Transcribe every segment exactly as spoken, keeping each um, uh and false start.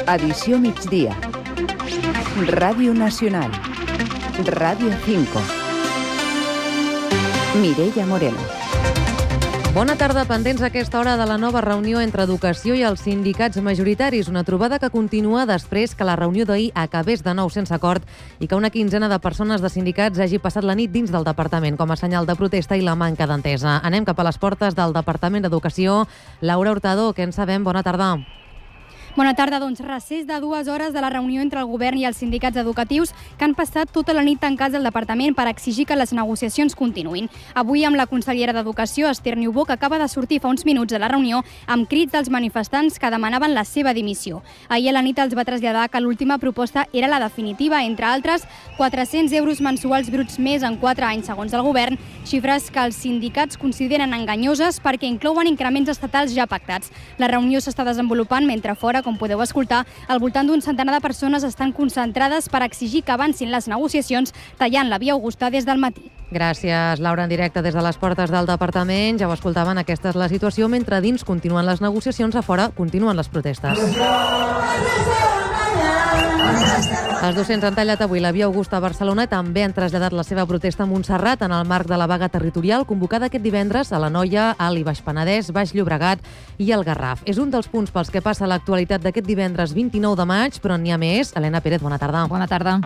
Edició migdia. Ràdio Nacional. Ràdio cinco. Mireia Moreno. Bona tarda, pendents a aquesta hora de la nova reunió entre Educació i els sindicats majoritaris. Una trobada que continua després que la reunió d'ahir acabés de nou sense acord i que una quinzena de persones de sindicats hagi passat la nit dins del departament com a senyal de protesta i la manca d'entesa. Anem cap a les portes del Departament d'Educació. Laura Hurtado, què en sabem? Bona tarda. Bona tarda, doncs recés de dues hores de la reunió entre el govern i els sindicats educatius que han passat tota la nit tancats al departament per exigir que les negociacions continuïn. Avui amb la consellera d'Educació, Esther Niubó, que acaba de sortir fa uns minuts de la reunió amb crits dels manifestants que demanaven la seva dimissió. Ahir a la nit els va traslladar que l'última proposta era la definitiva, entre altres quatre-cents euros mensuals bruts més en quatre anys segons el govern, xifres que els sindicats consideren enganyoses perquè inclouen increments estatals ja pactats. La reunió s'està desenvolupant mentre fora, com podeu escoltar, al voltant d'un centenar de persones estan concentrades per exigir que avancin les negociacions, tallant la via Augusta des del matí. Gràcies, Laura, en directe des de les portes del departament. Ja ho escoltaven, aquesta és la situació. Mentre dins continuen les negociacions, a fora continuen les protestes. Els docents han tallat avui la via Augusta a Barcelona i també han traslladat la seva protesta a Montserrat en el marc de la vaga territorial convocada aquest divendres a l'Anoia, Alt i Baix Penedès, Baix Llobregat i el Garraf. És un dels punts pels que passa l'actualitat d'aquest divendres vint-i-nou de maig, però n'hi ha més. Helena Pérez, bona tarda. Bona tarda.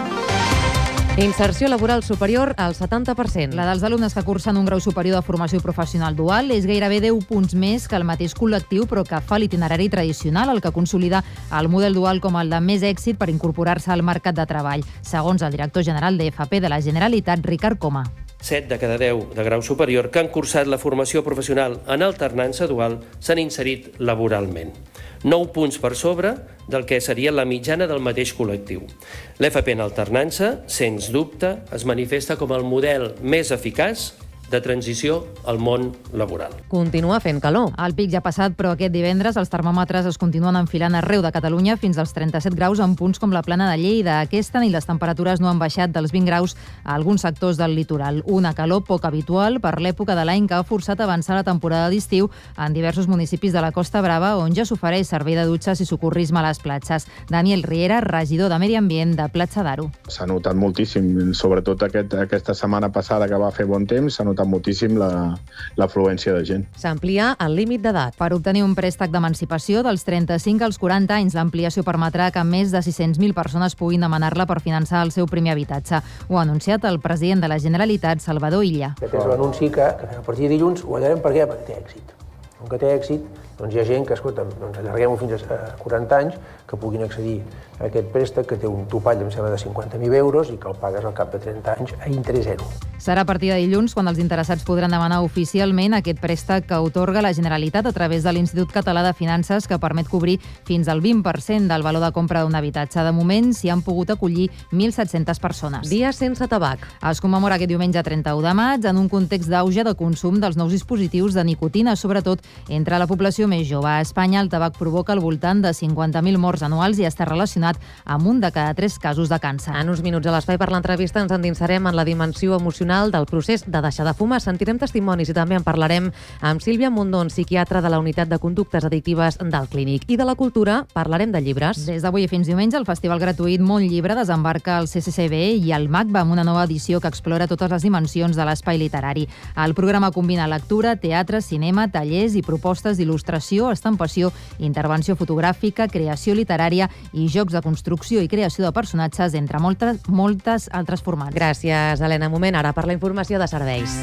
Inserció laboral superior al setanta per cent. La dels alumnes que cursen un grau superior de formació professional dual és gairebé deu punts més que el mateix col·lectiu, però que fa l'itinerari tradicional, el que consolida el model dual com el de més èxit per incorporar-se al mercat de treball, segons el director general de F P de la Generalitat, Ricard Coma. set de cada deu de grau superior que han cursat la formació professional en alternança dual s'han inserit laboralment. nou punts per sobre del que seria la mitjana del mateix col·lectiu. L'F P en alternança, sens dubte, es manifesta com el model més eficaç de transició al món laboral. Continua fent calor. El pic ja ha passat, però aquest divendres els termòmetres es continuen enfilant arreu de Catalunya fins als trenta-set graus en punts com la Plana de Lleida. Aquesta nit les temperatures no han baixat dels vint graus a alguns sectors del litoral. Una calor poc habitual per l'època de l'any que ha forçat a avançar la temporada d'estiu en diversos municipis de la Costa Brava, on ja s'ofereix servei de dutxes i socorrisme a les platges. Daniel Riera, regidor de Medi Ambient de Platja d'Aro. S'ha notat moltíssim, sobretot aquest, aquesta setmana passada que va fer bon temps, s'ha notat moltíssim la, l'afluència de gent. S'amplia el límit d'edat. Per obtenir un préstec d'emancipació dels trenta-cinc als quaranta anys, l'ampliació permetrà que més de sis-cents mil persones puguin demanar-la per finançar el seu primer habitatge. Ho ha anunciat el president de la Generalitat, Salvador Illa. Aquest és l'anunci que, que a partir de dilluns ho allarguem. Per què? Perquè té èxit. Com que té èxit, doncs hi ha gent que, escolta, doncs allarguem-ho fins a quaranta anys, que puguin accedir a aquest préstec, que té un topall, em sembla, de cinquanta mil euros i que el pagues al cap de trenta anys a interès zero. Serà a partir de dilluns quan els interessats podran demanar oficialment aquest préstec que atorga la Generalitat a través de l'Institut Català de Finances, que permet cobrir fins al vint per cent del valor de compra d'un habitatge. De moment s'hi han pogut acollir mil set-centes persones. Dia sense tabac. Es commemora aquest diumenge trenta-u de maig en un context d'auge de consum dels nous dispositius de nicotina, sobretot entre la població més jove. A Espanya el tabac provoca al voltant de cinquanta mil morts anuals i està relacionat amb un de cada tres casos de càncer. En uns minuts a l'espai per l'entrevista ens endinsarem en la dimensió emocional del procés de deixar de fumar. Sentirem testimonis i també en parlarem amb Sílvia Mondón, psiquiatra de la Unitat de Conductes Addictives del Clínic. I de la cultura parlarem de llibres. Des d'avui fins diumenge el Festival Gratuït Món Llibre desembarca al C C C B i al MACBA amb una nova edició que explora totes les dimensions de l'espai literari. El programa combina lectura, teatre, cinema, tallers i propostes d'il·lustració, estampació, intervenció fotogràfica, creació literària i jocs de construcció i creació de personatges, entre moltes, moltes altres formats. Gràcies, Helena. Moment ara per la informació de serveis.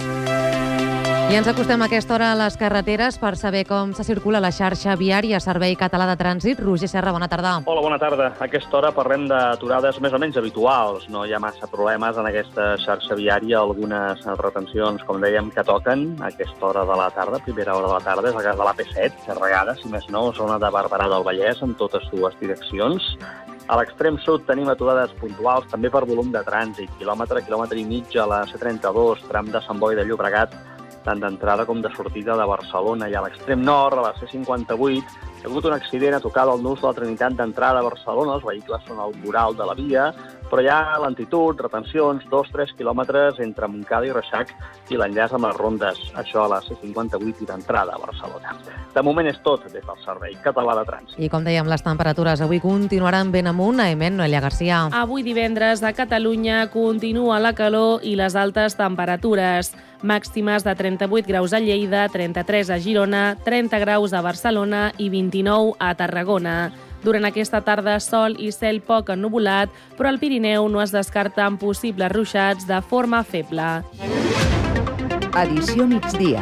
I ens acostem a aquesta hora a les carreteres per saber com se circula la xarxa viària Servei Català de Trànsit. Roger Serra, bona tarda. Hola, bona tarda. A aquesta hora parlem d'aturades més o menys habituals. No hi ha massa problemes en aquesta xarxa viària. Algunes retencions, com dèiem, que toquen a aquesta hora de la tarda, primera hora de la tarda, és el cas de l'A P set, carregada, si més no, zona de Barberà del Vallès, en totes dues direccions. A l'extrem sud tenim aturades puntuals, també per volum de trànsit. Quilòmetre, quilòmetre i mig a la C trenta-dos, tram de Sant Boi de Llobregat, tant d'entrada com de sortida de Barcelona. I a l'extrem nord, a la C cinquanta-vuit, hi ha hagut un accident a tocar del nus de la Trinitat d'entrada a Barcelona. Els vehicles són al voral de la via, però hi ha lentitud, retencions, dos a tres quilòmetres entre Montcada i Reixac i l'enllaç amb les rondes, això a la C cinquanta-vuit i d'entrada a Barcelona. De moment és tot des del Servei Català de Trànsit. I com dèiem, les temperatures avui continuaran ben amunt. Aiment, Noelia Garcia. Avui divendres a Catalunya continua la calor i les altes temperatures. Màximes de trenta-vuit graus a Lleida, trenta-tres a Girona, trenta graus a Barcelona i vint-i-nou a Tarragona. Durant aquesta tarda, sol i cel poc ennuvolat, però al Pirineu no es descarten possibles ruixats de forma feble. Edició migdia.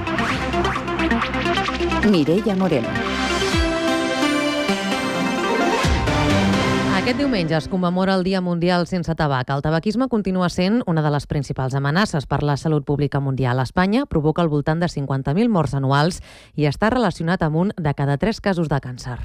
Mireia Moreno. Aquest diumenge es commemora el Dia Mundial sense tabac. El tabaquisme continua sent una de les principals amenaces per la salut pública mundial. A Espanya provoca al voltant de cinquanta mil morts anuals i està relacionat amb un de cada tres casos de càncer.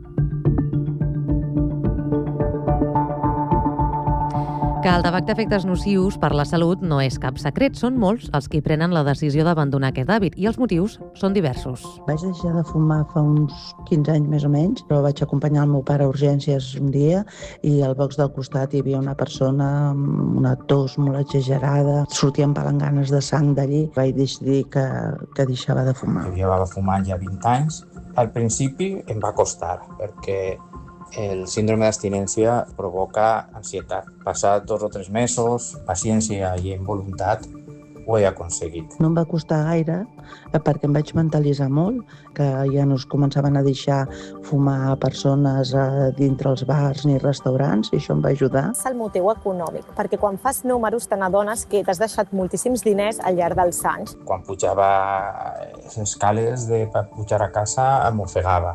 Que el tabac té efectes nocius per la salut no és cap secret. Són molts els que prenen la decisió d'abandonar aquest hàbit i els motius són diversos. Vaig deixar de fumar fa uns quinze anys més o menys, però vaig acompanyar el meu pare a urgències un dia i al box del costat hi havia una persona amb una tos molt exagerada, sortien palanganes de sang d'allí. Vaig decidir que, que deixava de fumar. Jo llevava fumant ja vint anys. Al principi em va costar perquè el síndrome d'abstinència provoca ansietat. Passat dos o tres mesos, paciència i en voluntat, ho he aconseguit. No em va costar gaire perquè em vaig mentalitzar molt, que ja no es començaven a deixar fumar persones dintre els bars ni restaurants, i això em va ajudar. És el motiu econòmic, perquè quan fas números te n'adones que t'has deixat moltíssims diners al llarg dels anys. Quan pujava les escales de, per pujar a casa em ofegava.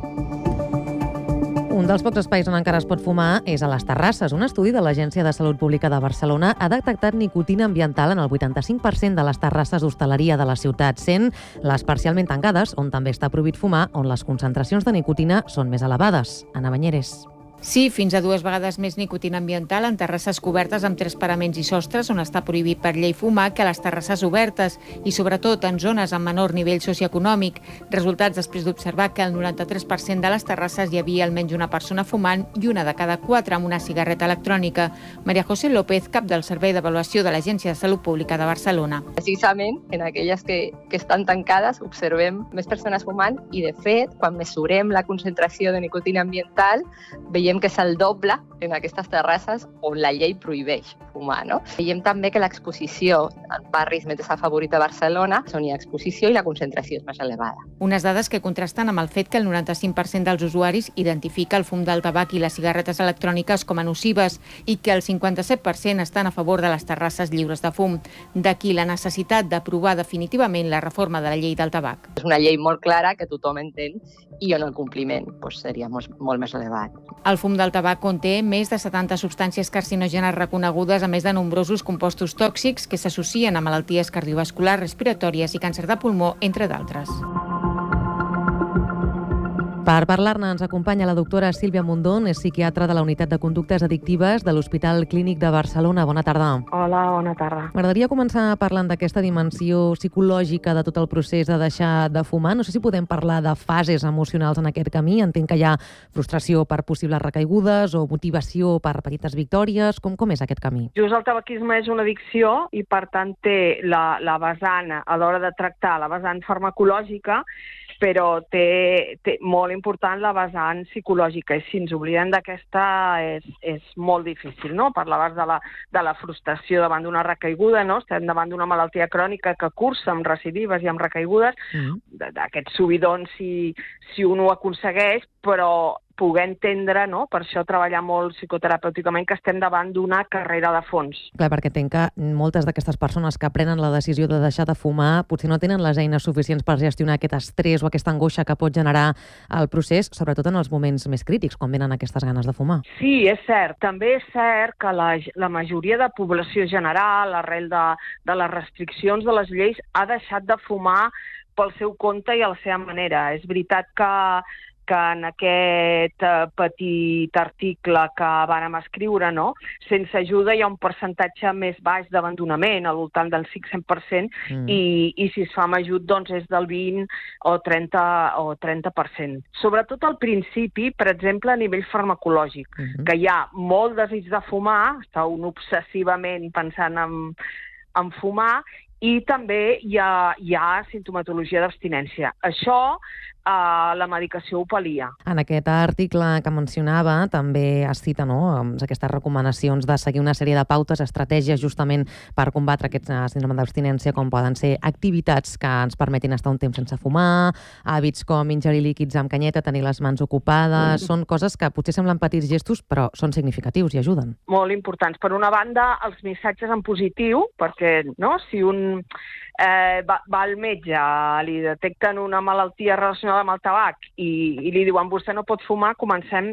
Un dels pocs espais on encara es pot fumar és a les terrasses. Un estudi de l'Agència de Salut Pública de Barcelona ha detectat nicotina ambiental en el vuitanta-cinc per cent de les terrasses d'hostaleria de la ciutat, sent les parcialment tancades, on també està prohibit fumar, on les concentracions de nicotina són més elevades. Ana Banyeres. Sí, fins a dues vegades més nicotina ambiental en terrasses cobertes amb tres paraments i sostres, on està prohibit per llei fumar, que a les terrasses obertes i, sobretot, en zones amb menor nivell socioeconòmic. Resultats després d'observar que al noranta-tres per cent de les terrasses hi havia almenys una persona fumant i una de cada quatre amb una cigarreta electrònica. Maria José López, cap del Servei d'Avaluació de l'Agència de Salut Pública de Barcelona. Precisament, en aquelles que, que estan tancades, observem més persones fumant i, de fet, quan mesurem la concentració de nicotina ambiental, veiem que és el doble en aquestes terrasses on la llei prohibeix fumar, no? Veiem també que l'exposició en barris més desafavorits de Barcelona on hi ha exposició i la concentració és més elevada. Unes dades que contrasten amb el fet que el noranta-cinc per cent dels usuaris identifica el fum del tabac i les cigarretes electròniques com a nocives i que el cinquanta-set per cent estan a favor de les terrasses lliures de fum. D'aquí la necessitat d'aprovar definitivament la reforma de la llei del tabac. És una llei molt clara que tothom entén i on el compliment doncs, seria molt, molt més elevat. El fum del tabac conté més de setanta substàncies carcinògenes reconegudes, a més de nombrosos compostos tòxics que s'associen a malalties cardiovasculars, respiratòries i càncer de pulmó, entre d'altres. Per parlar-ne ens acompanya la doctora Sílvia Mundón, és psiquiatra de la Unitat de Conductes Addictives de l'Hospital Clínic de Barcelona. Bona tarda. Hola, bona tarda. M'agradaria començar parlant d'aquesta dimensió psicològica de tot el procés de deixar de fumar. No sé si podem parlar de fases emocionals en aquest camí. Entenc que hi ha frustració per possibles recaigudes o motivació per petites victòries. Com, com és aquest camí? Just el tabaquisme és una addicció i, per tant, té la, la vessant, a l'hora de tractar, la vessant farmacològica, però té, té molt important la vessant psicològica, i si ens oblidem d'aquesta és, és molt difícil, no? Parlaves de la, de la frustració davant d'una recaiguda, no? Estem davant d'una malaltia crònica que cursa amb recidives i amb recaigudes, mm. d'aquests subidons si, si un ho aconsegueix, però poder entendre, no? Per això treballar molt psicoterapèuticament, que estem davant d'una carrera de fons. Clar, perquè entenc que moltes d'aquestes persones que prenen la decisió de deixar de fumar potser no tenen les eines suficients per gestionar aquest estrès o aquesta angoixa que pot generar el procés, sobretot en els moments més crítics, quan venen aquestes ganes de fumar. Sí, és cert. També és cert que la, la majoria de població general, arrel de, de les restriccions de les lleis, ha deixat de fumar pel seu compte i a la seva manera. És veritat que que en aquest petit article que vàrem escriure, no? Sense ajuda hi ha un percentatge més baix d'abandonament, al voltant del cinc per cent, mm. i, i si es fa amb ajut doncs és del vint o trenta per cent. Sobretot al principi, per exemple, a nivell farmacològic, mm-hmm. que hi ha molt desig de fumar, està un obsessivament pensant en, en fumar, i també hi ha, hi ha simptomatologia d'abstinència. Això Uh, la medicació ho pal·lia. En aquest article que mencionava també es cita, no?, aquestes recomanacions de seguir una sèrie de pautes, estratègies justament per combatre aquest síndrome d'abstinència, com poden ser activitats que ens permetin estar un temps sense fumar, hàbits com ingerir líquids amb canyeta, tenir les mans ocupades, mm. són coses que potser semblen petits gestos però són significatius i ajuden. Molt importants. Per una banda, els missatges en positiu, perquè no, si un eh, va, va al metge, li detecten una malaltia relacionada amb el tabac i, i li diuen vostè no pot fumar, comencem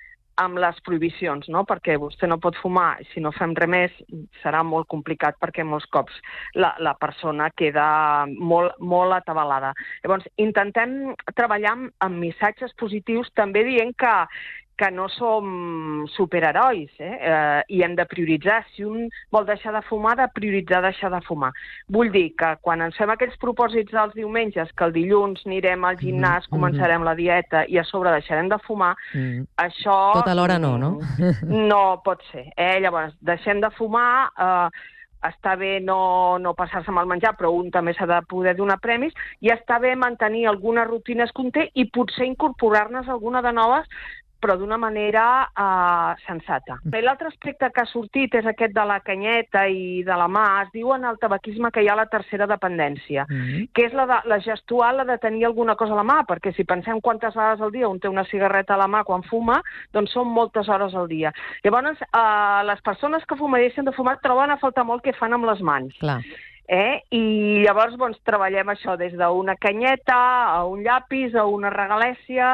amb les prohibicions, no? Perquè vostè no pot fumar, si no fem res més serà molt complicat perquè molts cops la, la persona queda molt, molt atabalada. Llavors, intentem treballar amb, amb missatges positius, també dient que que no som superherois, eh? Eh, i hem de prioritzar. Si un vol deixar de fumar, ha de prioritzar deixar de fumar. Vull dir que quan ens fem aquests propòsits dels diumenges, que el dilluns anirem al gimnàs, mm-hmm. començarem la dieta i a sobre deixarem de fumar, mm. això... Tot alhora no, no? No pot ser. Eh? Llavors, deixem de fumar... Eh, està bé no, no passar-se amb el menjar, però un també s'ha de poder donar premis, i està bé mantenir algunes rutines que un té i potser incorporar-ne alguna de noves, però d'una manera uh, sensata. Bé, l'altre aspecte que ha sortit és aquest de la canyeta i de la mà. Es diu en el tabaquisme que hi ha la tercera dependència, mm-hmm. que és la, de, la gestual, la de tenir alguna cosa a la mà, perquè si pensem quantes vegades al dia un té una cigarreta a la mà quan fuma, doncs són moltes hores al dia. Llavors, uh, les persones que fumen i deixen de fumar troben a faltar molt què fan amb les mans. Clar. Eh? I llavors doncs, treballem això des d'una canyeta, a un llapis, a una regalèssia,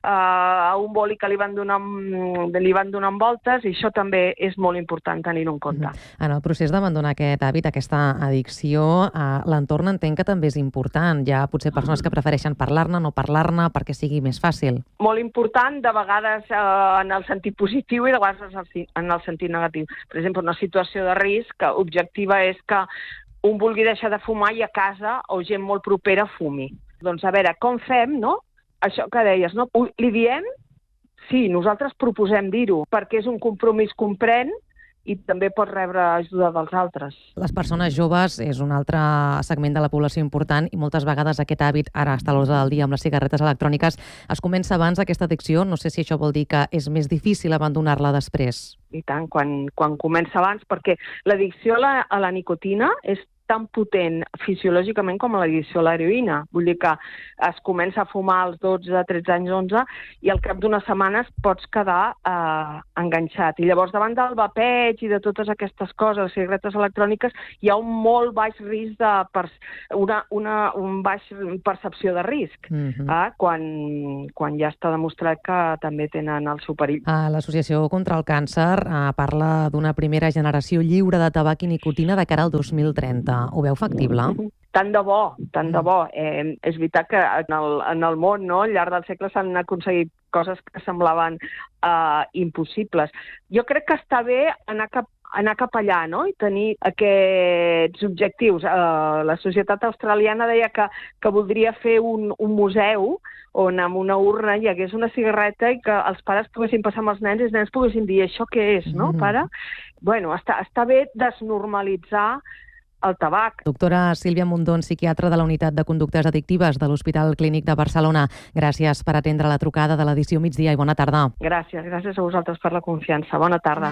a un boli que li van donar, li van donar voltes, i això també és molt important tenir-ho en compte. Mm-hmm. En el procés d'abandonar aquest hàbit, aquesta addicció, eh, l'entorn entenc que també és important. Hi ha potser persones que prefereixen parlar-ne, no parlar-ne, perquè sigui més fàcil. Molt important, de vegades eh, en el sentit positiu i de vegades en el sentit negatiu. Per exemple, una situació de risc objectiva és que un vulgui deixar de fumar i a casa o gent molt propera fumi. Doncs a veure, com fem, no? Això que deies, no? Li diem? Sí, nosaltres proposem dir-ho, perquè és un compromís que un pren i també pot rebre ajuda dels altres. Les persones joves és un altre segment de la població important i moltes vegades aquest hàbit, ara està a l'ordre del dia amb les cigarretes electròniques, es comença abans aquesta addicció. No sé si això vol dir que és més difícil abandonar-la després. I tant, quan, quan comença abans, perquè l'addicció a la, a la nicotina és tan potent fisiològicament com l'addicció a l'heroïna. Vull dir que es comença a fumar als dotze, tretze anys, onze, i al cap d'unes setmanes pots quedar eh, enganxat. I llavors, davant del vapeig i de totes aquestes coses, cigarretes electròniques, hi ha un molt baix risc de per, una, una un baix percepció de risc, mm-hmm. eh, quan, quan ja està demostrat que també tenen el seu perill. L'Associació contra el Càncer eh, parla d'una primera generació lliure de tabac i nicotina de cara al dos mil trenta. Ho veu factible? Tant de bo, tant de bo. Eh, és veritat que en el, en el món, no, al llarg del segle s'han aconseguit coses que semblaven eh, impossibles. Jo crec que està bé anar cap anar cap allà, no?, i tenir aquests objectius. Uh, la societat australiana deia que, que voldria fer un, un museu on amb una urna hi hagués una cigarreta i que els pares poguessin passar amb els nens i els nens poguessin dir això què és, no, mm. pare? Bueno, està, està bé desnormalitzar el tabac. Doctora Sílvia Mundón, psiquiatra de la Unitat de Conductes Addictives de l'Hospital Clínic de Barcelona. Gràcies per atendre la trucada de l'edició Migdia i bona tarda. Gràcies, gràcies a vosaltres per la confiança. Bona tarda.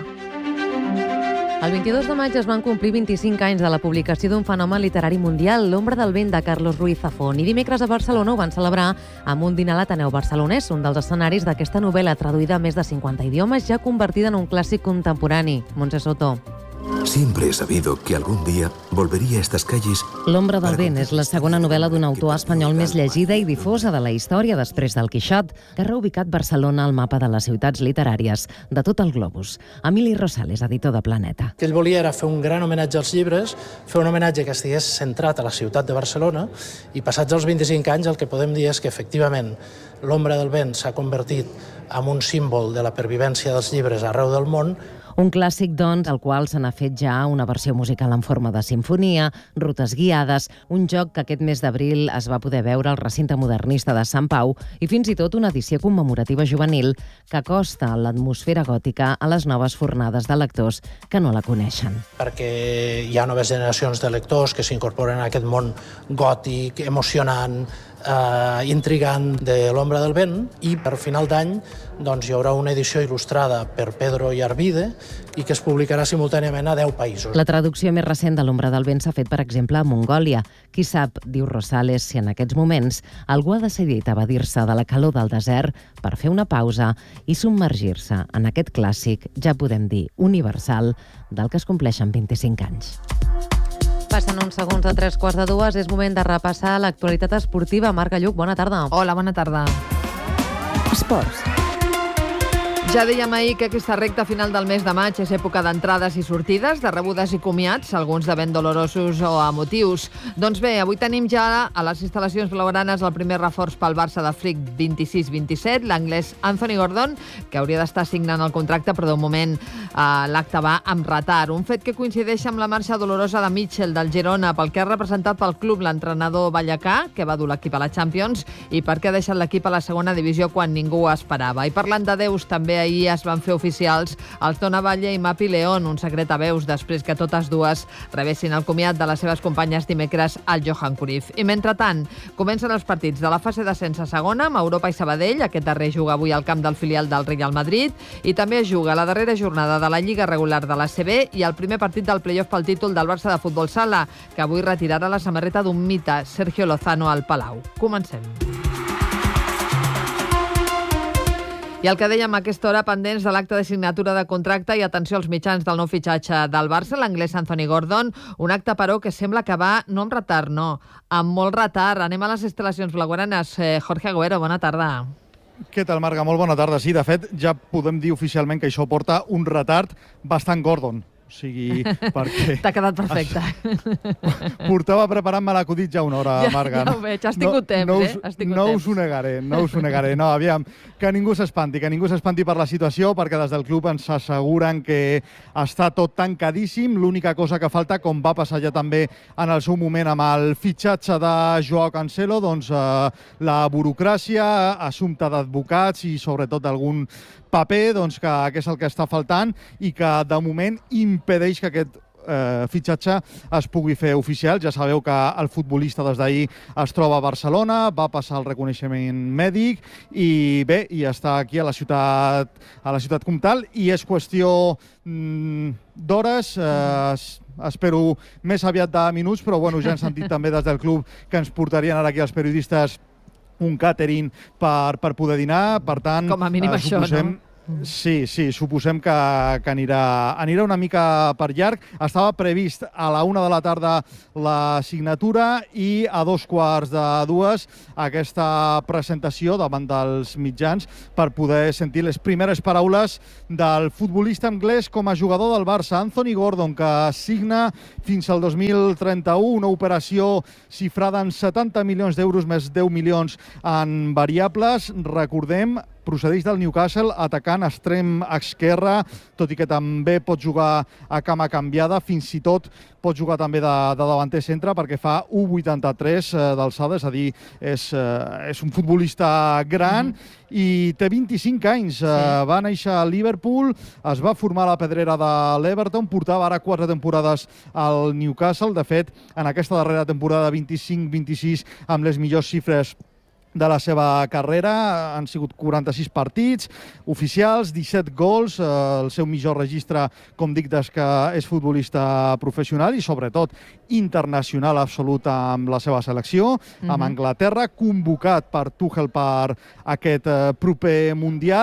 El vint-i-dos de maig es van complir vint-i-cinc anys de la publicació d'un fenomen literari mundial, L'ombra del vent, de Carlos Ruiz Zafón. I dimecres a Barcelona ho van celebrar amb un dinar a l'Ateneu Barcelonès, un dels escenaris d'aquesta novel·la traduïda a més de cinquanta idiomes, ja convertida en un clàssic contemporani. Montse Soto. Siempre he sabido que algún día volvería a estas calles. L'ombra del vent és la segona novel·la d'un autor espanyol més llegida i difosa de la història després del Quixot, que ha reubicat Barcelona al mapa de les ciutats literàries de tot el globus. Emili Rosales, editor de Planeta. El que ell volia era fer un gran homenatge als llibres, fer un homenatge que estigués centrat a la ciutat de Barcelona, i passats els vint-i-cinc anys el que podem dir és que efectivament l'ombra del vent s'ha convertit en un símbol de la pervivència dels llibres arreu del món. Un clàssic, doncs, al qual se n'ha fet ja una versió musical en forma de sinfonia, rutes guiades, un joc que aquest mes d'abril es va poder veure al recinte modernista de Sant Pau i fins i tot una edició commemorativa juvenil que acosta l'atmosfera gòtica a les noves fornades de lectors que no la coneixen. Perquè hi ha noves generacions de lectors que s'incorporen a aquest món gòtic, emocionant, eh, intrigant de l'ombra del vent, i per final d'any doncs, hi haurà una edició il·lustrada per Pedro i Arvide i que es publicarà simultàniament a deu països. La traducció més recent de l'ombra del vent s'ha fet, per exemple, a Mongòlia. Qui sap, diu Rosales, si en aquests moments algú ha decidit evadir-se de la calor del desert per fer una pausa i submergir-se en aquest clàssic, ja podem dir, universal, del que es compleixen vint-i-cinc anys. Passen uns segons de tres quarts de dues, és moment de repassar l'actualitat esportiva. Marc Lluc, bona tarda. Hola, bona tarda. Esports. Ja dèiem ahir que aquesta recta final del mes de maig és època d'entrades i sortides, de rebudes i comiats, alguns de ben dolorosos o emotius. Doncs bé, avui tenim ja a les instal·lacions blaugranes el primer reforç pel Barça de Flick vint-i-sis vint-i-set, l'anglès Anthony Gordon, que hauria d'estar signant el contracte, però de moment eh, l'acte va amb retard. Un fet que coincideix amb la marxa dolorosa de Mitchell del Girona, pel que ha representat pel club l'entrenador Ballacà, que va dur l'equip a la Champions, i perquè ha deixat l'equip a la segona divisió quan ningú ho esperava. I parlant de deus, també ahir es van fer oficials els Dona Valle i Mapi León, un secret a veus després que totes dues rebessin el comiat de les seves companyes dimecres al Johan Cruyff. I mentrestant, comencen els partits de la fase d'ascens a segona, amb Europa i Sabadell. Aquest darrer juga avui al camp del filial del Real Madrid, i també es juga la darrera jornada de la Lliga regular de la C B i el primer partit del play-off pel títol del Barça de Futbol Sala, que avui retirarà la samarreta d'un mite, Sergio Lozano, al Palau. Comencem. I el que dèiem a aquesta hora, pendents de l'acte de signatura de contracte i atenció als mitjans del nou fitxatge del Barça, l'anglès Anthony Gordon, un acte, però, que sembla que va, no amb retard, no, amb molt retard. Anem a les instal·lacions blaugranes. Eh, Jorge Agüero, bona tarda. Què tal, Marga? Molt bona tarda. Sí, de fet, ja podem dir oficialment que això porta un retard bastant Gordon. O sigui, perquè... T'ha quedat perfecte. Portava preparant-me l'acudit ja una hora, ja, Marga. Ja ho veig, has tingut no, temps, no us, eh? Has tingut no temps. us ho negaré, no us ho negaré. No, aviam, que ningú s'espanti, que ningú s'espanti per la situació, perquè des del club ens asseguren que està tot tancadíssim. L'única cosa que falta, com va passar ja també en el seu moment amb el fitxatge de Joao Cancelo, doncs eh, la burocràcia, assumpte d'advocats i sobretot algun paper, doncs, que, que és el que està faltant i que de moment impedeix que aquest eh, fitxatge es pugui fer oficial. Ja sabeu que el futbolista des d'ahir es troba a Barcelona, va passar el reconeixement mèdic i bé, i està aquí a la ciutat, a la ciutat comtal, i és qüestió mm, d'hores, eh, espero més aviat de minuts, però bueno, ja hem sentit també des del club que ens portarien ara aquí els periodistes un càtering per, per poder dinar, per tant... Com a mínim eh, això, suposem... no? Sí, sí, suposem que, que anirà, anirà una mica per llarg. Estava previst a la una de la tarda la signatura i a dos quarts de dues aquesta presentació davant dels mitjans per poder sentir les primeres paraules del futbolista anglès com a jugador del Barça, Anthony Gordon, que signa fins al dos mil trenta-u, una operació xifrada en setanta milions d'euros més deu milions en variables. Recordem, procedeix del Newcastle, atacant extrem esquerre, tot i que també pot jugar a cama canviada, fins i tot pot jugar també de, de davanter centre, perquè fa un coma vuitanta-tres eh, d'alçada, és a dir, és, eh, és un futbolista gran mm-hmm. i té vint-i-cinc anys. Sí. Eh, va néixer a Liverpool, es va formar a la pedrera de l'Everton, portava ara quatre temporades al Newcastle. De fet, en aquesta darrera temporada vint-i-cinc vint-i-sis, amb les millors xifres de la seva carrera, han sigut quaranta-sis partits oficials, disset gols, eh, el seu millor registre, com dic, des que és futbolista professional i sobretot internacional absolut amb la seva selecció, mm-hmm. amb Anglaterra, convocat per Tuchel per aquest eh, proper Mundial,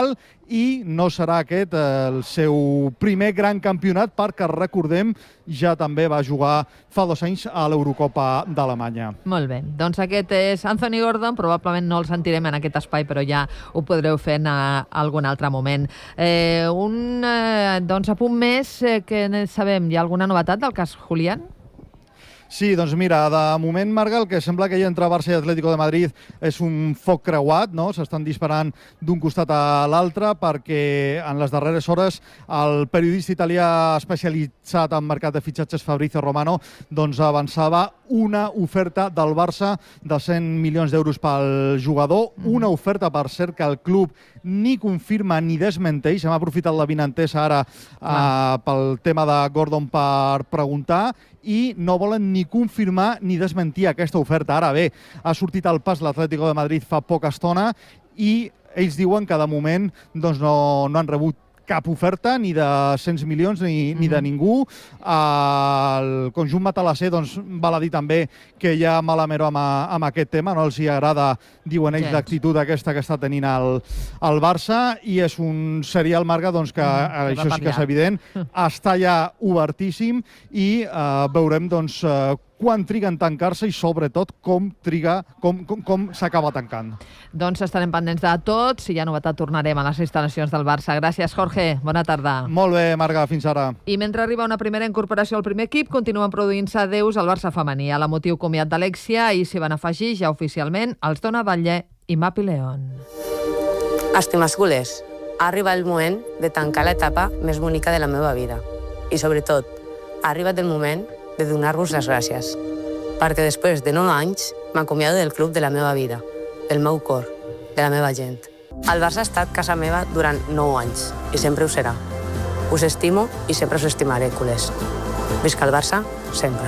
i no serà aquest el seu primer gran campionat perquè, recordem, ja també va jugar fa dos anys a l'Eurocopa d'Alemanya. Molt bé, doncs aquest és Anthony Gordon, probablement no el sentirem en aquest espai, però ja ho podreu fer en algun altre moment. Eh, un eh, doncs, apunt més eh, que sabem, hi ha alguna novetat del cas Julián? Sí, doncs mira, de moment, Marga, el que sembla que hi ha entre Barça i Atlético de Madrid és un foc creuat, no? S'estan disparant d'un costat a l'altre perquè en les darreres hores el periodista italià especialitzat en mercat de fitxatges Fabrizio Romano doncs avançava una oferta del Barça de cent milions d'euros pel jugador, una oferta, per cert, que el club ni confirma ni desmenteix. Hem aprofitat la vinentesa ara eh, pel tema de Gordon per preguntar i no volen ni confirmar ni desmentir aquesta oferta. Ara bé, ha sortit al pas l'Atlético de Madrid fa poca estona i ells diuen que de moment doncs, no, no han rebut cap oferta, ni de cent milions ni, ni de ningú. El conjunt matalasser doncs, val a dir també que hi ha mala mero amb, amb aquest tema, no els hi agrada, diuen ells, l'actitud aquesta que està tenint el, el Barça, i és un serial, Marga, doncs, que mm, això sí que és evident, està ja obertíssim i eh, veurem doncs, eh, quan triga en tancar-se i, sobretot, com triga, com, com, com s'acaba tancant. Doncs estarem pendents de tot. Si hi ha novetat, tornarem a les instal·lacions del Barça. Gràcies, Jorge. Bona tarda. Molt bé, Marga. Fins ara. I mentre arriba una primera incorporació al primer equip, continuen produint-se adeus al Barça femení. A l'emotiu comiat d'Alexia, i s'hi van afegir ja oficialment els Dona Batlle i Mapi León. Estimats culers, ha arribat el moment de tancar l'etapa més bonica de la meva vida. I, sobretot, ha arribat el moment de donar-vos les gràcies, perquè després de nou anys m'acomiado del club de la meva vida, del meu cor, de la meva gent. El Barça ha estat casa meva durant nou anys i sempre ho serà. Us estimo i sempre us estimaré, culers. Visca el Barça, sempre.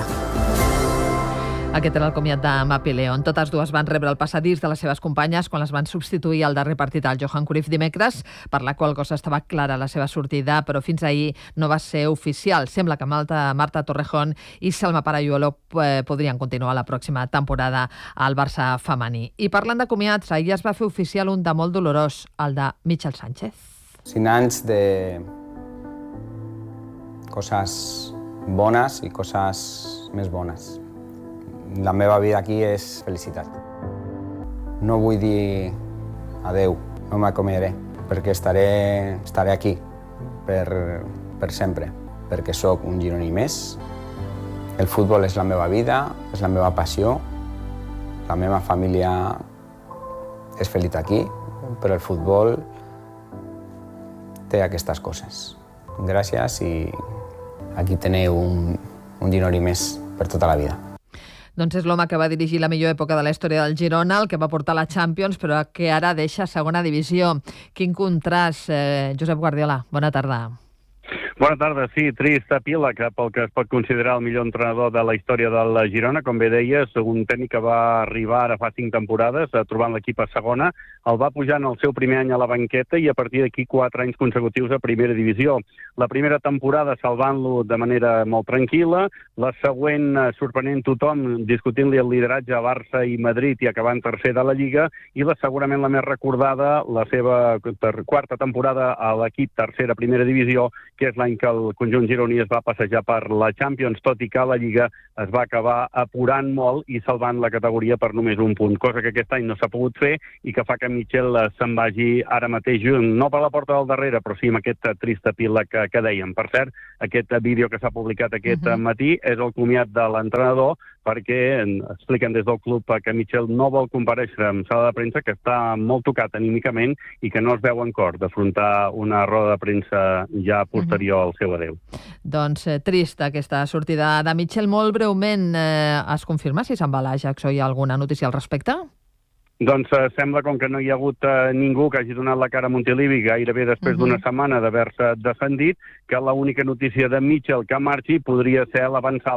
Aquest era el comiat de Mapi León. Totes dues van rebre el passadís de les seves companyes quan les van substituir al darrer partit al Johan Cruyff dimecres, per la qual cosa estava clara la seva sortida, però fins ahir no va ser oficial. Sembla que Marta, Marta Torrejón i Selma Parayuelo eh, podrien continuar la pròxima temporada al Barça femení. I parlant de comiats, ahir es va fer oficial un de molt dolorós, el de Michel Sánchez. Cinc anys de coses bones i coses més bones. La meva vida aquí és felicitat. No vull dir adeu, no m'acomiadaré, perquè estaré, estaré aquí per, per sempre, perquè sóc un gironí més. El futbol és la meva vida, és la meva passió. La meva família és feliç aquí, però el futbol té aquestes coses. Gràcies i aquí teniu un, un gironí més per tota la vida. Doncs és l'home que va dirigir la millor època de la història del Girona, el que va portar la Champions, però que ara deixa segona divisió. Quin contrast, eh, Josep Guardiola. Bona tarda. Bona tarda, sí, trist epíleg pel que es pot considerar el millor entrenador de la història del Girona. Com bé deies, un tècnic que va arribar ara fa cinc temporades, trobant l'equip a segona, el va pujar en el seu primer any a la banqueta i a partir d'aquí quatre anys consecutius a primera divisió. La primera temporada salvant-lo de manera molt tranquil·la, la següent sorprenent tothom, discutint-li el lideratge a Barça i Madrid i acabant tercer de la Lliga, i la segurament la més recordada, la seva quarta temporada a l'equip tercera primera divisió, que és l'any que el conjunt gironí es va passejar per la Champions, tot i que a la Lliga es va acabar apurant molt i salvant la categoria per només un punt, cosa que aquest any no s'ha pogut fer i que fa que Michel se'n vagi ara mateix, no per la porta del darrere, però sí amb aquest trist epíleg que, que dèiem. Per cert, aquest vídeo que s'ha publicat aquest uh-huh. matí és el comiat de l'entrenador, perquè expliquen des del club que Michel no vol comparèixer en sala de premsa, que està molt tocat anímicament i que no es veu en cor d'afrontar una roda de premsa ja posterior uh-huh. al seu adeu. Doncs eh, trista aquesta sortida de Michel. Molt breument, eh, es confirma si se'n va a l'Ajax o hi ha alguna notícia al respecte? Doncs eh, sembla com que no hi ha hagut eh, ningú que hagi donat la cara a Montilivi gairebé després uh-huh. d'una setmana d'haver-se defendit, que l'única notícia de Michel que marxi podria ser l'avançada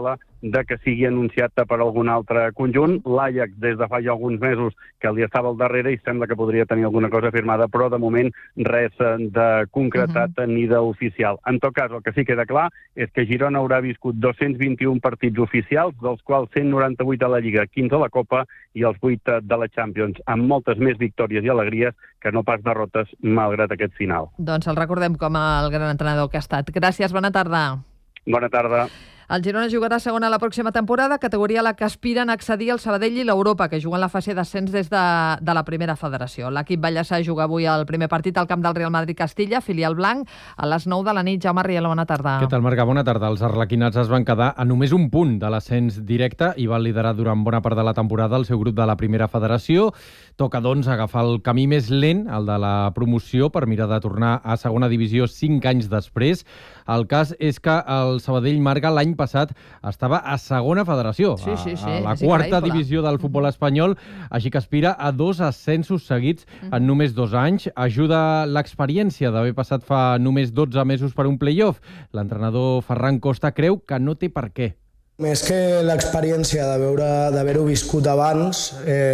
de que sigui anunciat per algun altre conjunt. L'Ajax des de fa ja alguns mesos que li estava al darrere i sembla que podria tenir alguna cosa firmada, però de moment res de concretat uh-huh. ni d'oficial. En tot cas, el que sí queda clar és que Girona haurà viscut dos-cents vint-i-un partits oficials, dels quals cent noranta-vuit a la Lliga, quinze a la Copa i els vuit de la Champions, amb moltes més victòries i alegries que no pas derrotes, malgrat aquest final. Doncs el recordem com el gran entrenador que ha estat. Gràcies, bona tarda. Bona tarda. El Girona jugarà segona la pròxima temporada, categoria a la que aspiren a accedir el Sabadell i l'Europa, que juguen la fase d'ascens des de, de la primera federació. L'equip ballassà juga avui el primer partit al camp del Real Madrid-Castilla, filial blanc, a les nou de la nit. Jaume Riel, bona tarda. Què tal, Marga? Bona tarda. Els arlequinats es van quedar a només un punt de l'ascens directe i van liderar durant bona part de la temporada el seu grup de la primera federació. Toca, doncs, agafar el camí més lent, el de la promoció, per mirar de tornar a segona divisió cinc anys després. El cas és que el Sabadell, Marga, l'any passat estava a segona federació, sí, sí, sí. a la és quarta increïble. divisió del futbol espanyol, així que aspira a dos ascensos seguits en només dos anys. Ajuda l'experiència d'haver passat fa només dotze mesos per un play-off. L'entrenador Ferran Costa creu que no té per què. Més que l'experiència d'haver-ho viscut abans,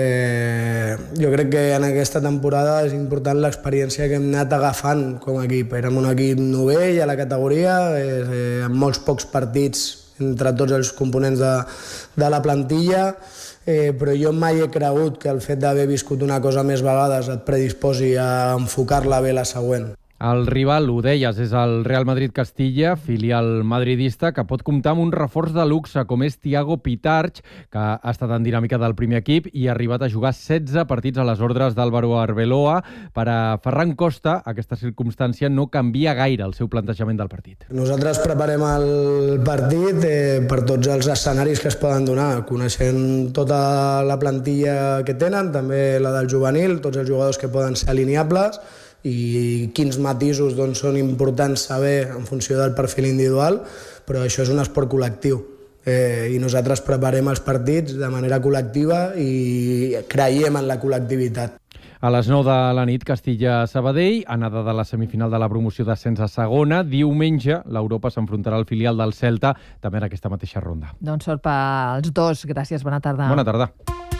eh, jo crec que en aquesta temporada és important l'experiència que hem anat agafant com a equip. Érem un equip novell a la categoria, eh, amb molts pocs partits entre tots els components de, de la plantilla, eh, però jo mai he cregut que el fet d'haver viscut una cosa més vegades et predisposi a enfocar-la bé la següent. El rival, ho deies, és el Real Madrid-Castilla, filial madridista, que pot comptar amb un reforç de luxe, com és Thiago Pitarch, que ha estat en dinàmica del primer equip i ha arribat a jugar setze partits a les ordres d'Álvaro Arbeloa. Per a Ferran Costa, aquesta circumstància no canvia gaire el seu plantejament del partit. Nosaltres preparem el partit eh, per tots els escenaris que es poden donar, coneixent tota la plantilla que tenen, també la del juvenil, tots els jugadors que poden ser alineables, i quins matisos doncs, són importants saber en funció del perfil individual, però això és un esport col·lectiu. Eh, I nosaltres preparem els partits de manera col·lectiva i creiem en la col·lectivitat. A les nou de la nit, Castilla-Sabadell, anada de la semifinal de la promoció d'ascens a segona. Diumenge, l'Europa s'enfrontarà al filial del Celta, també en aquesta mateixa ronda. Doncs sort pels dos. Gràcies, bona tarda. Bona tarda.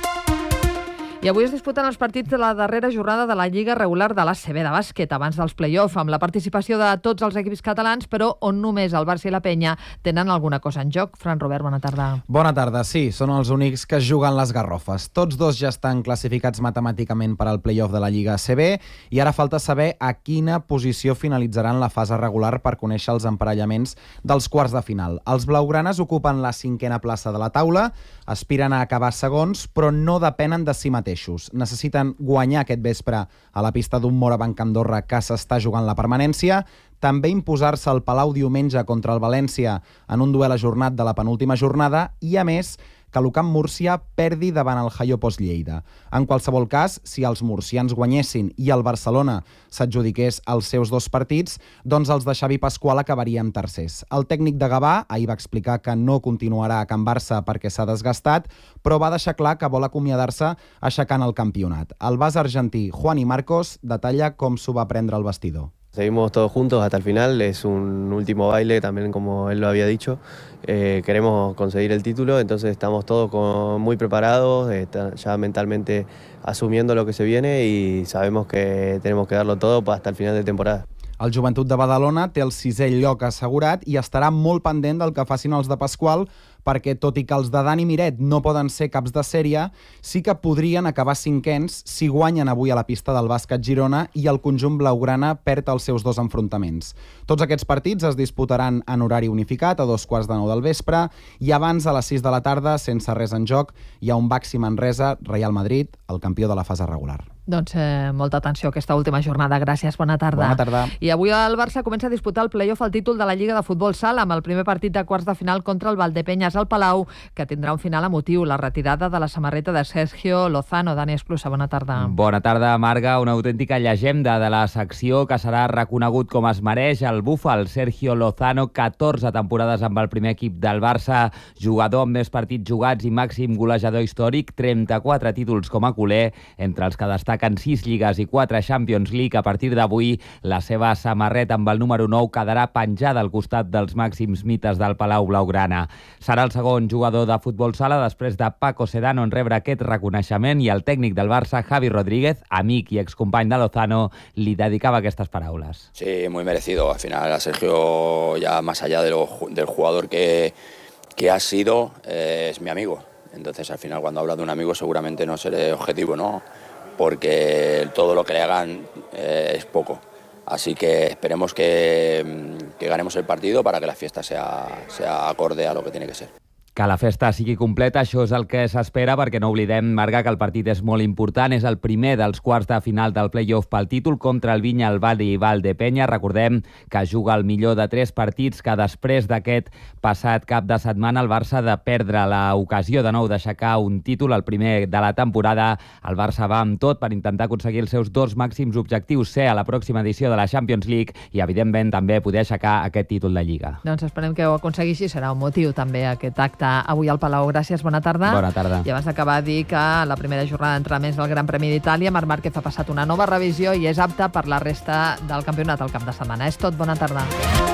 I avui es disputen els partits de la darrera jornada de la Lliga regular de l'A C B de bàsquet, abans dels play-off, amb la participació de tots els equips catalans, però on només el Barça i la Penya tenen alguna cosa en joc. Fran Robert, bona tarda. Bona tarda, sí, són els únics que juguen les garrofes. Tots dos ja estan classificats matemàticament per al play-off de la Lliga A C B i ara falta saber a quina posició finalitzaran la fase regular per conèixer els emparellaments dels quarts de final. Els blaugranes ocupen la cinquena plaça de la taula, aspiren a acabar segons, però no depenen de si mateixos. Necessiten guanyar aquest vespre a la pista d'un Morabanc Andorra que s'està jugant la permanència, també imposar-se al Palau diumenge contra el València en un duel ajornat de la penúltima jornada i, a més, que l'U C A M Múrcia perdi davant el Hayo Post Lleida. En qualsevol cas, si els murcians guanyessin i el Barcelona s'adjudiqués els seus dos partits, doncs els de Xavi Pasqual acabarien tercers. El tècnic de Gavà ahir va explicar que no continuarà a Can Barça perquè s'ha desgastat, però va deixar clar que vol acomiadar-se aixecant el campionat. El base argentí Juani Marcos detalla com s'ho va prendre el vestidor. Seguimos todos juntos hasta el final, es un último baile, también como él lo había dicho. Eh, queremos conseguir el título, entonces estamos todos con, muy preparados, eh, ya mentalmente asumiendo lo que se viene y sabemos que tenemos que darlo todo hasta el final de temporada. El Joventut de Badalona té el sisè lloc assegurat i estarà molt pendent del que facin els de Pasqual, perquè tot i que els de Dani Miret no poden ser caps de sèrie, sí que podrien acabar cinquens si guanyen avui a la pista del Bàsquet Girona i el conjunt blaugrana perd els seus dos enfrontaments. Tots aquests partits es disputaran en horari unificat a dos quarts de nou del vespre i abans a les sis de la tarda, sense res en joc, hi ha un Baxi Manresa, Real Madrid, el campió de la fase regular. Doncs eh, molta atenció a aquesta última jornada. Gràcies, bona tarda. Bona tarda. I avui el Barça comença a disputar el play-off al títol de la Lliga de Futbol Sala amb el primer partit de quarts de final contra el Valdepeñas al Palau, que tindrà un final emotiu, la retirada de la samarreta de Sergio Lozano. Dani Esclusa, bona tarda. Bona tarda, Marga. Una autèntica llegenda de la secció que serà reconegut com es mereix. El búfal Sergio Lozano, catorze temporades amb el primer equip del Barça, jugador amb més partits jugats i màxim golejador històric, trenta-quatre títols com a culer, entre els que destaca destaquen sis lligues i quatre Champions League. A partir d'avui, la seva samarreta amb el número nou quedarà penjada al costat dels màxims mites del Palau Blaugrana. Serà el segon jugador de futbol sala després de Paco Sedano en rebre aquest reconeixement i el tècnic del Barça, Javi Rodríguez, amic i excompany de Lozano, li dedicava aquestes paraules. Sí, muy merecido. Al final a Sergio, ya más allá de lo, del jugador que, que ha sido, eh, es mi amigo. Entonces al final cuando hablas de un amigo seguramente no seré objetivo, ¿no? Porque todo lo que le hagan eh, es poco. Así que esperemos que, que ganemos el partido para que la fiesta sea, sea acorde a lo que tiene que ser. Que la festa sigui completa, això és el que s'espera, perquè no oblidem, Marga, que el partit és molt important. És el primer dels quarts de final del play-off pel títol contra el Vinya, el Valde i Valdepenya. Recordem que juga el millor de tres partits, que després d'aquest passat cap de setmana el Barça ha de perdre l'ocasió de nou d'aixecar un títol, el primer de la temporada. El Barça va amb tot per intentar aconseguir els seus dos màxims objectius, ser a la pròxima edició de la Champions League i, evidentment, també poder aixecar aquest títol de Lliga. Doncs esperem que ho aconsegueixi, serà un motiu també aquest acte avui al Palau. Gràcies, bona tarda. Bona tarda. I abans d'acabar, dir que la primera jornada d'entrenaments del Gran Premi d'Itàlia, Marc Márquez ha passat una nova revisió i és apte per la resta del campionat al cap de setmana. És tot, bona tarda.